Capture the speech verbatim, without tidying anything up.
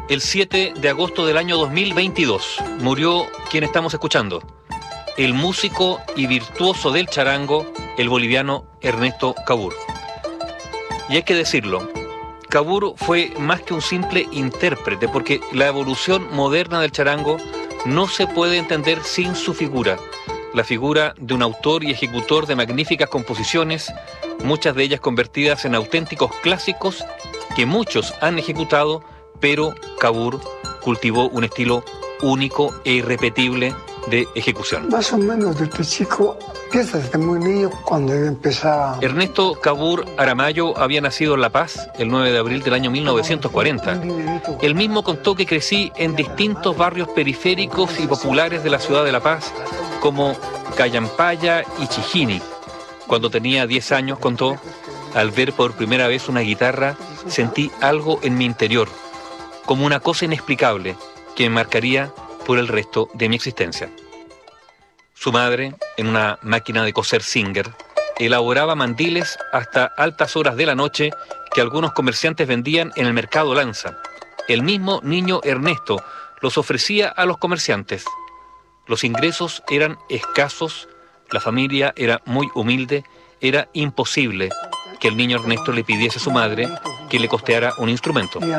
El siete de agosto del año dos mil veintidós murió quien estamos escuchando, el músico y virtuoso del charango, el boliviano Ernesto Cabur. Y hay que decirlo, Cabur fue más que un simple intérprete, porque la evolución moderna del charango no se puede entender sin su figura, la figura de un autor y ejecutor de magníficas composiciones, muchas de ellas convertidas en auténticos clásicos que muchos han ejecutado, pero Cabur cultivó un estilo único e irrepetible de ejecución. Más o menos desde chico, empieza desde muy niño cuando empezaba. Ernesto Cabur Aramayo había nacido en La Paz el nueve de abril del año mil novecientos cuarenta. Él mismo contó que crecí en distintos barrios periféricos y populares de la ciudad de La Paz, como Callampaya y Chijini. Cuando tenía diez años, contó, al ver por primera vez una guitarra, sentí algo en mi interior, como una cosa inexplicable que me marcaría por el resto de mi existencia. Su madre, en una máquina de coser Singer, elaboraba mandiles hasta altas horas de la noche que algunos comerciantes vendían en el mercado Lanza. El mismo niño Ernesto los ofrecía a los comerciantes. Los ingresos eran escasos, la familia era muy humilde, era imposible que el niño Ernesto le pidiese a su madre que le costeara un instrumento.